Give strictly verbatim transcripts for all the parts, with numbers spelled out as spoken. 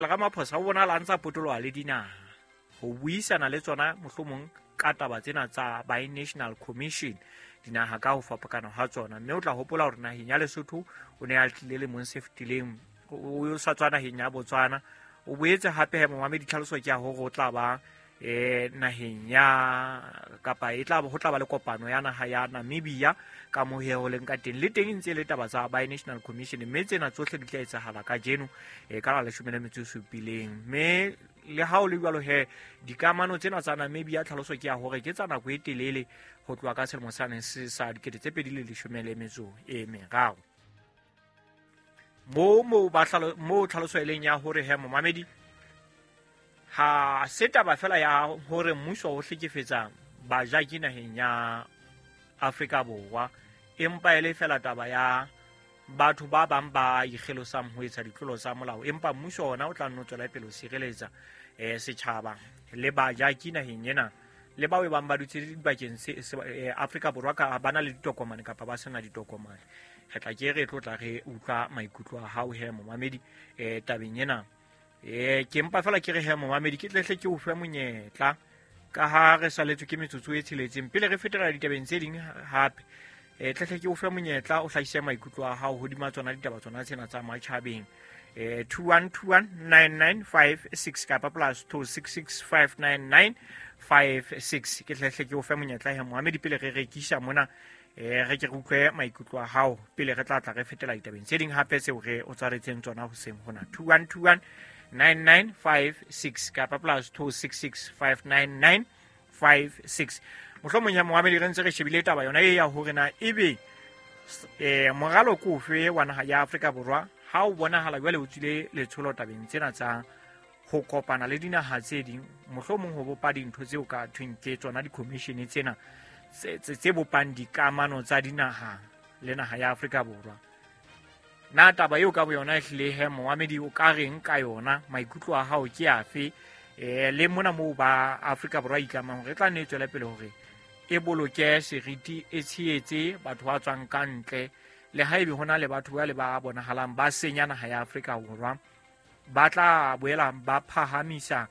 Ramaphosa o bona la ntsa potoloa le dinaha ho buisana le tsona mohlomong ka taba tsena tsa Bi-National Commission dinaha ka ho fapakana ha tsona, mme o tla hopola hore naheng ya Lesotho o ne a tlile le mong se fetileng o sa tswa naheng ya Botswana. O boetse hape he Mohammed tlhaloso ke ya ho tla ba eh naheng ya kapa e tla ho tla ba le kopano ya naha ya Namibia ka mo he ho leng ka teng le teng ntse le taba tsa Bi-National Commission, mme tsena tsohle di tla etsahala ka jeno e ka la leshome le metso e supileng. Mme le ha o le jwalo he dikamano tsena tsa Namibia tlhaloso ke ya hore ke tsa nako e telele ho tloha ka selemo sa neng se sa dikete tse pedi le leshome le metso e meraro. Mo mo ba hlalo mo tlhaloso e leng ya hore he Mohammed ha se taba fela ya hore mmuso o hlekefetsa bajaki naheng ya Afrika Borwa, empa ele fela taba ya batho ba bang ba ikgelosang ho etsa ditlolo tsa molao, empa mmuso ona o tla nno tswela pele ho sireletsa eh setjhaba le bajaki naheng ena le ba we bang ba dutse dibakeng se Afrika Borwa ka bana le ditokomane kapa ba sena ditokomane. Re tla ke re tlotla re utlwa maikutlo a hao he Mohammed eh tabeng ena. Eh ke mpa fela ke re he Mohammed ke tlehle ke o fe monyetla ka ha re saletswe ke metsotso e tsheletseng pele re fetela ditabeng tse ding hape. Eh tlehle ke o fe monyetla o hlahise maikutlo a hao hodima tsona ditaba tsona tsena tsa matjhabeng. Eh two one two one nine nine five six kapa plus two six six five nine nine five six ke tlehle ke o fe monyetla he Mohammed pele re rekisa mona eh re ke re utlwe maikutlo a hao pele re tla tla re fetela ditabeng tse ding hape tseo re o tsaretseng tsona ho seng hona two one two one nine nine five six kapa plus two six six five nine nine five six. Mohlomong ya Mohammed re ntse re shebile taba yona e ya hore na ebe eh moralo ko fe wa naha ya Afrika Borwa ha o bonahala jwale o tsile letsholo tabeng tsena tsa ho kopana le dinaha tse ding, mohlomong ho bopa dintho tseo ka thweng ke tsona di-commission tsena tse bopang dikamano tsa dinaha le naha ya Afrika Borwa. Na taba eo ka boyona ehlile he Mohammed o ka reng ka yona, maikutlo a hao ke afe eh le mona mo ba Afrika Borwa itlamang re tla ne tswela pele hore e boloke seriti e tshietse batho ba tswang ka ntle le haebe hona le batho ba le ba bonahalang ba senya naha ya Afrika Borwa ba tla boela ba phahamisa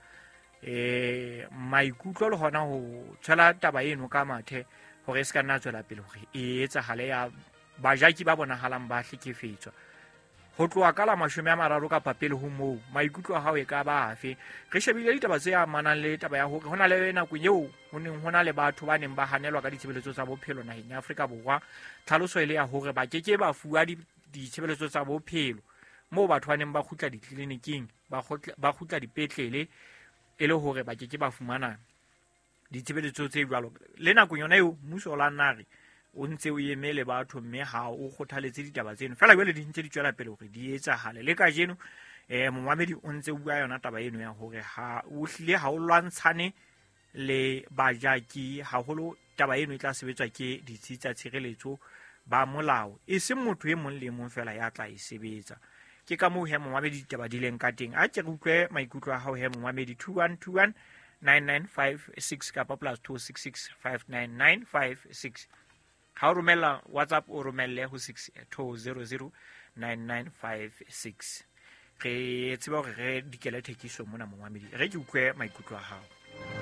eh maikutlo le hona ho tshela taba eno ka mathe hore se ka nna tswela pele hore e etsa hale ya bajaki ba bonahalang ba hlekefetswa ho tloha ka la mashome a mararo ka papele ho moo. Maikutlo a hao e ka ba afe? Re shebile ditaba tse amanang le taba ya hore hona le nako eo ho neng hona le batho ba neng ba hanelwa ka ditshebeletso tsa bophelo naheng ya Afrika Borwa. Tlhaloso ile ya hore ba keke ba fuwa ditshebeletso tsa bophelo moo batho ba neng ba khutla ditleliniking ba khutla ba khutla dipetlele e le hore ba keke ba fumana ditshebeletso tse jwalo. Le nako yona eo mmuso la nare o ntse o emele batho mme ha o kgothaletse ditaba tseno fela jwale di ntse di tswela pele hore di etsahale le ka jeno. eh Mohammed o ntse o bua yona taba eno ya hore ha o hlile ha o lwantshane le bajaki haholo. Taba eno e tla sebetswa ke ditsi tsa tshireletso ba molao e se motho e mong le mong fela ya tla e sebetsa. Ke ka moo he Mohammed ditaba di leng ka teng a ke re utlwe maikutlo a hao he Mohammed two one two one nine nine five six kapa plus two six six five nine nine five six. Ha o romela WhatsApp o romelle ho six two zero zero nine nine five six. Re tseba hore re dikele thekiso mona Mohammed re ke utlwe maikutlo a hao.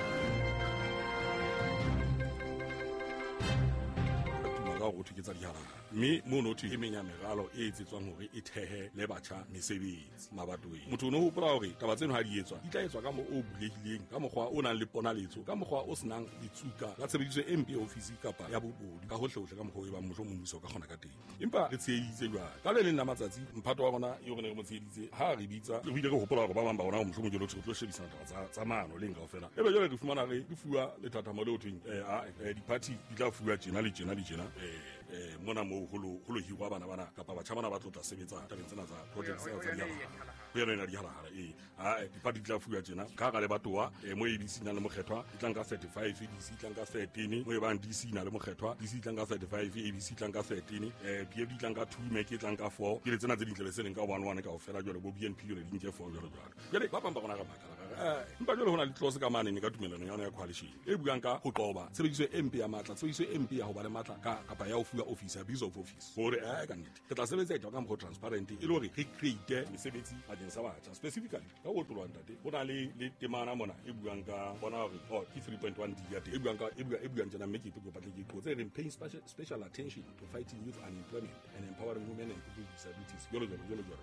O theketsa diharaka mme mo no thwe emenya meralo e etsetswang hore e thehe le batjha mesebetsi mabatoweng. Motho o no hopola hore taba tseno ha di etswa di tla etswa ka mo o bulehileng, ka mokgwa o nang le ponaletso, ka mokgwa o senang ditsuka la tshebediso e mpe ofisi kapa ya bobodu ka hohle hohle ka mokgwa o ba mojo mo mmuso ka khona ka teng. Empa re tsheheditse jwa ka le leng la matsatsi mphato wa rona e hore ne re mo tsheheditse ha re bitsa re bile re hopola hore ba bang ba rona mojo mo jelo tlo shebisana taba tsa tsa mano le nka ofela. Ebe jole re fumana re di fuwa le thatamo le ho thweng eh a di party di tla fuwa tjena le tjena le tjena eh eh mona mo holo holo hiwa bana bana kapa batjha bana ba tlotla sebetsa tabeng tsena tsa project tsa tsa dihala ho yena di hala hala eh ha dipati tla fuwa tjena ka ga le batowa eh mo e di sina le mokgethwa di tla nka thirty-five di si tla nka thirteen mo e bang di sina le mokgethwa di si tla nka thirty-five e b c tla nka thirteen eh b di tla nka two make tla nka four ke le tsena tse dintle le seleng ka one one ka ofela jwale bo B N P le di nke four jwale jwale jwale ba pamba bona ka makala eh mpa jwale hona le tlose ka mane ne ka tumelano ya ya coalition e buang ka ho qoba tshebediso e mpe ya matla tshebediso e mpe ya ho ba le matla ka kapa ya ho fuwa office ya biz of office hore eh ka nnete ke tla sebetsa ka mokgwa transparent e le hore re create mesebetsi bakeng sa batjha specifically ka o tlolwang tate go na le le temana mona e buang ka bona hore oh ke three point one D ya te e buang ka e buang e buang jana make it go patle ke tse re paying special special attention to fighting youth unemployment and empowering women and people with disabilities yolo jalo yolo jalo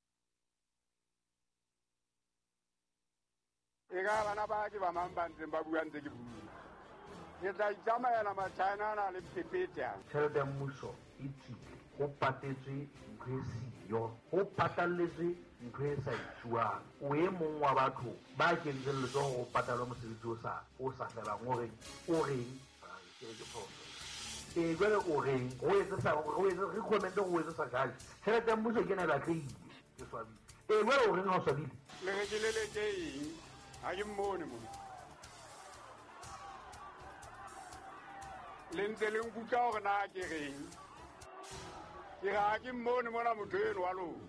ega bana ba ke ba mambantse ba buang tse ke bua ke tla itsamaela matshana na le pepeta tšhelete ya mmuso e tsile go patetswe ntho e siyo go patalletswe ntho e sa itsuang o e mong wa batho ba kentseng letsogo go patalwa mosebetsi o sa o sa felang o reng o reng e jwale o reng go etse re commente go etse sa jale tšhelete ya mmuso ke na la tleile ke swabile e jwale o reng ga o swabile le ge ke leletse eng ga ke mmone mo le ntse le nkutla gore na ke reng ke ga ke mmone mona motho eno wa lona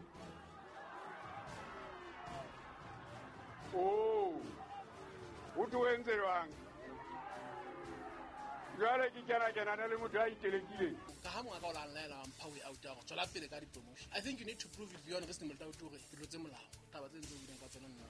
o o tuentse jwang jwale ke kena-kenane le motho a itelekileng ka ha mongaka o la nlaela mpha way out ya go tswela pele ka di-promotion. I think you need to prove it beyond re senemolta o gore ke tlotse molao taba tse ntse o ileng ka tsona nna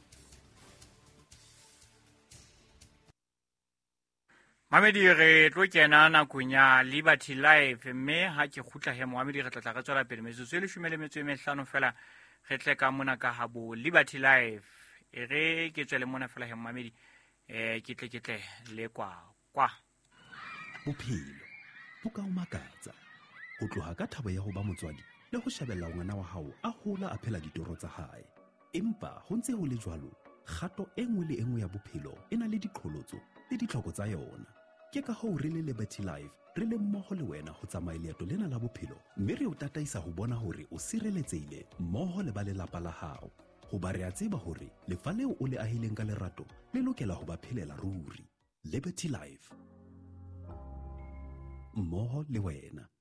Mamedi re tlo kena nakong ya Liberty Live mme ha ke khutla he Mamedi re tlatla re tswela pele metsotso e leshome le metso e mehlano fela re tle ka mona ka habo Liberty Live e re ke tswele mona fela he Mamedi eh ke tle ke tle le kwa kwa bophelo bo ka o makatsa go tloga ka thabo ya go ba motswadi le go shebella ngwana wa hao a hola a phela ditoro tsa hae empa ho ntse ho le jwalo kgato e nngwe le enngwe ya bophelo e na le diqholotso le ditlhoko tsa yona ke ka ho re le Liberty Life re le mmogo le wena go tsamaya leeto lena la bophelo mme re o tataisa go bona hore o sireletsehile mmogo le ba lelapa la hao go ba re a tseba hore lefa leo o le ahileng ka lerato le lokela go ba phelela ruri Liberty Life mmogo le wena